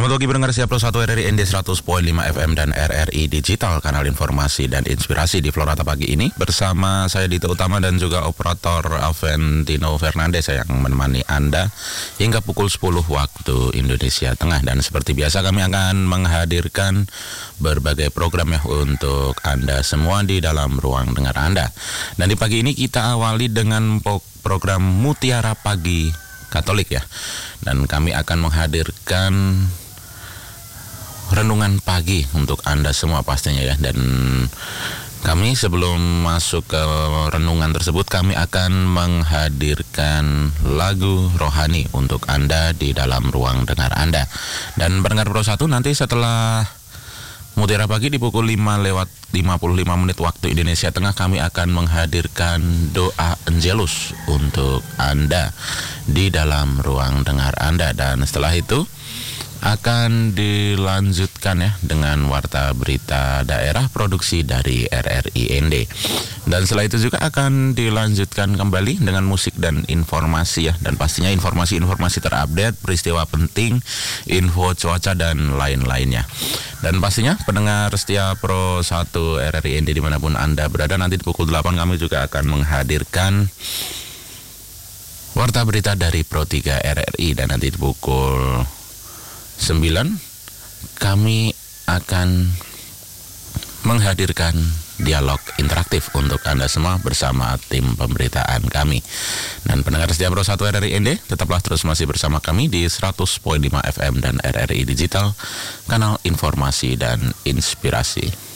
Selamat pagi pendengar siap Pro 1 RRI ND 100.5 FM dan RRI Digital, kanal informasi dan inspirasi di Florata pagi ini. Bersama saya Dito Utama dan juga operator Aventino Fernandes yang menemani Anda hingga pukul 10 waktu Indonesia Tengah. Dan seperti biasa kami akan menghadirkan berbagai program ya untuk Anda semua di dalam ruang dengar Anda. Dan di pagi ini kita awali dengan program Mutiara Pagi Katolik ya. Dan kami akan menghadirkan renungan pagi untuk Anda semua pastinya ya. Dan kami sebelum masuk ke renungan tersebut, kami akan menghadirkan lagu rohani untuk Anda di dalam ruang dengar Anda. Dan pendengar Pro 1, nanti setelah Mutiara Pagi di pukul 5:55 waktu Indonesia Tengah, kami akan menghadirkan doa Angelus untuk Anda di dalam ruang dengar Anda. Dan setelah itu akan dilanjutkan ya dengan warta berita daerah produksi dari RRI ND. Dan setelah itu juga akan dilanjutkan kembali dengan musik dan informasi ya. Dan pastinya informasi-informasi terupdate, peristiwa penting, info cuaca dan lain-lainnya. Dan pastinya pendengar setia Pro 1 RRI ND dimanapun Anda berada, nanti di pukul 8 kami juga akan menghadirkan warta berita dari Pro 3 RRI. Dan nanti di pukul 9 kami akan menghadirkan dialog interaktif untuk Anda semua bersama tim pemberitaan kami. Dan pendengar setia Pro 1 RRI ND, tetaplah terus masih bersama kami di 100.5 FM dan RRI Digital, kanal informasi dan inspirasi.